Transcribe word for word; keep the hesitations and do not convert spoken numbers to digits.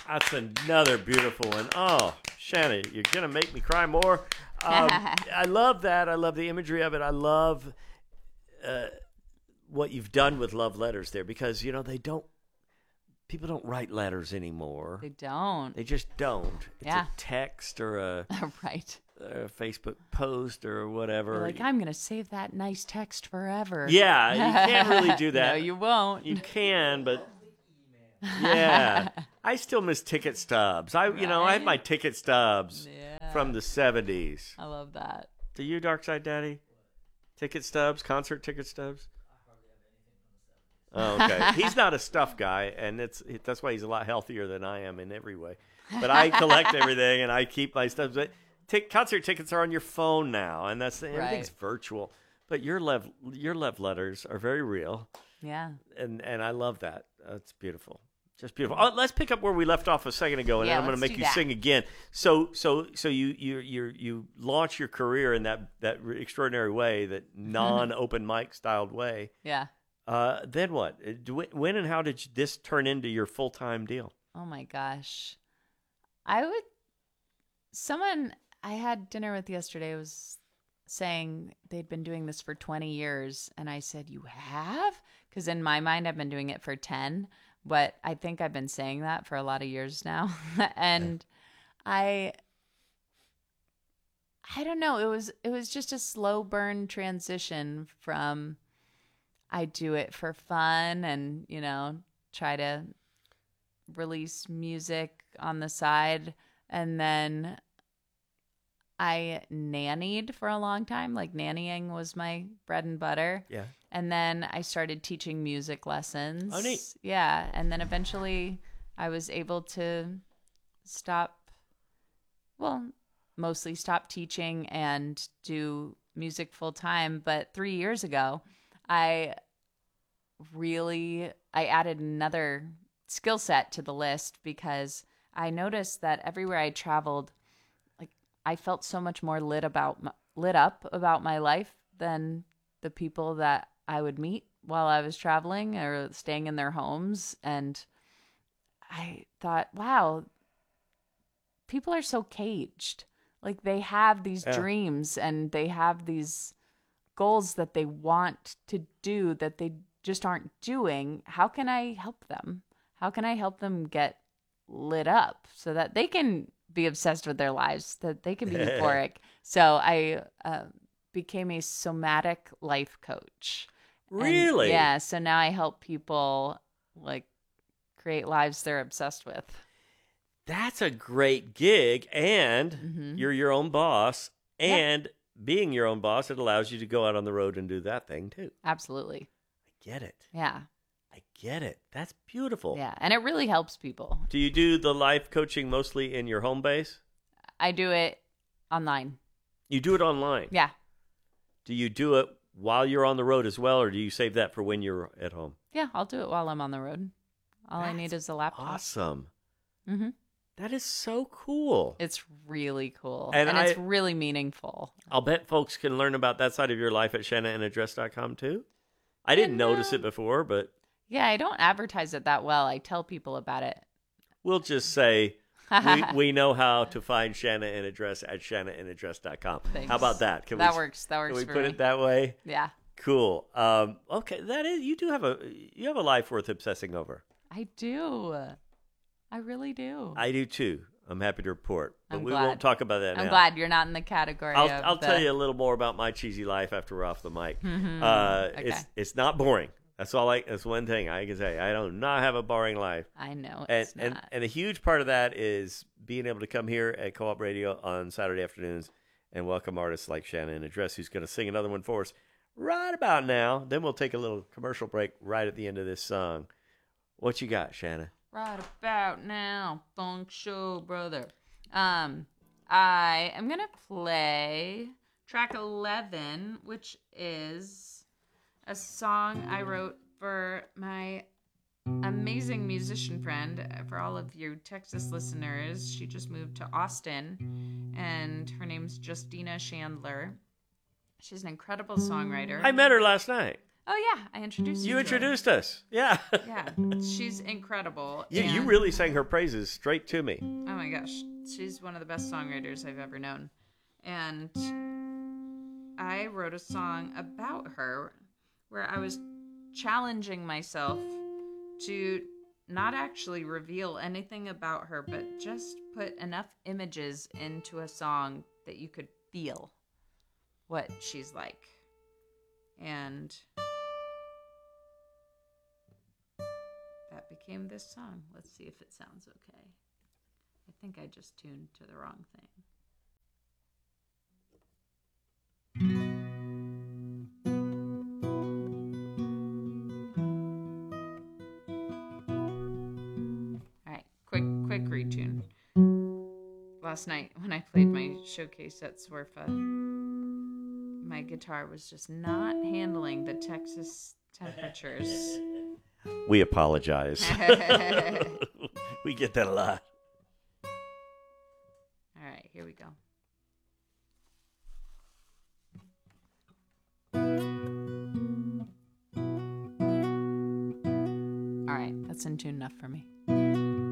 That's another beautiful one. Oh, Shannon, you're going to make me cry more. Um, I love that. I love the imagery of it. I love uh, what you've done with love letters there because, you know, they don't, people don't write letters anymore. They don't. They just don't. It's Yeah. a text or a, right. a Facebook post or whatever. You're like, I'm going to save that nice text forever. Yeah, you can't really do that. No, you won't. You can, but yeah. I still miss ticket stubs. I, you know, I have my ticket stubs Yeah. from the seventies. I love that. Do you, Dark Side Daddy? Ticket stubs, concert ticket stubs? Oh, okay. He's not a stuff guy, and it's it, that's why he's a lot healthier than I am in every way. But I collect everything, and I keep my stuff. But t- concert tickets are on your phone now, and that's everything's Right. virtual. But your love your love letters are very real, Yeah. and and I love that. That's beautiful. Just beautiful. Oh, let's pick up where we left off a second ago, and Yeah, then I'm going to let's make do you that. sing again. So, so, so you you you you launch your career in that that extraordinary way, that non-open mic styled way. Yeah. Uh, then what? Uh, do- When and how did this turn into your full time deal? Oh my gosh. I would, someone I had dinner with yesterday was saying they'd been doing this for twenty years. And I said, you have? Because in my mind, I've been doing it for ten. But I think I've been saying that for a lot of years now. and I, I don't know. It was, it was just a slow burn transition from I do it for fun and, you know, try to release music on the side. And then I nannied for a long time. Like nannying was my bread and butter. Yeah. And then I started teaching music lessons. Oh, neat. Yeah. And then eventually I was able to stop, well, mostly stop teaching and do music full time. But three years ago, I really, I added another skill set to the list because I noticed that everywhere I traveled, like I felt so much more lit about, lit up about my life than the people that I would meet while I was traveling or staying in their homes. And I thought, wow, people are so caged. Like they have these Yeah. dreams and they have these goals that they want to do that they just aren't doing. How can I help them? How can I help them get lit up so that they can be obsessed with their lives, that they can be euphoric? So I uh, became a somatic life coach. And, Really? yeah. So now I help people like create lives they're obsessed with. That's a great gig, and Mhm. you're your own boss. And being your own boss, it allows you to go out on the road and do that thing too. Absolutely. I get it. Yeah. I get it. That's beautiful. Yeah. And it really helps people. Do you do the life coaching mostly in your home base? I do it online. You do it online. Yeah. Do you do it while you're on the road as well, or do you save that for when you're at home? Yeah. I'll do it while I'm on the road. All I need That's is a laptop. Awesome. Mm-hmm. That is so cool. It's really cool. And And, I- it's really meaningful. I'll bet folks can learn about that side of your life at shanna and address dot com too. I didn't And, notice uh, it before, but Yeah. I don't advertise it that well. I tell people about it. we'll just say we, we know how to find Shanna and Address at shanna and address dot com. Thanks. How about that? Can that we, works. That works Can we for put me. it that way? Yeah. Cool. Um, okay, that is. You do have a you have a life worth obsessing over. I do. I really do. I do too. I'm happy to report, but I'm we glad. won't talk about that now. I'm glad you're not in the category I'll, of I'll the- tell you a little more about my cheesy life after we're off the mic. Mhm. Uh, Okay. It's it's not boring. That's all. I that's one thing I can say. I do not have a boring life, I know and it's and not. and a huge part of that is being able to come here at Co-op Radio on Saturday afternoons and welcome artists like Shannon Address, who's going to sing another one for us right about now. Then we'll take a little commercial break right at the end of this song. What you got, Shannon? Right about now, funk show, brother. Um, I am gonna play track eleven, which is a song I wrote for my amazing musician friend. For all of you Texas listeners, she just moved to Austin, and her name's Justina Chandler. She's an incredible songwriter. I met her last night. Oh yeah, I introduced you. You to introduced her. us. Yeah. Yeah, she's incredible. You, you and- really sang her praises straight to me. Oh my gosh, she's one of the best songwriters I've ever known. And I wrote a song about her where I was challenging myself to not actually reveal anything about her, but just put enough images into a song that you could feel what she's like. And that became this song. Let's see if it sounds okay. I think I just tuned to the wrong thing. All right, quick, quick retune. Last night when I played my showcase at Swerfa, my guitar was just not handling the Texas temperatures. We apologize. We get that a lot. All right, here we go. All right, that's in tune enough for me.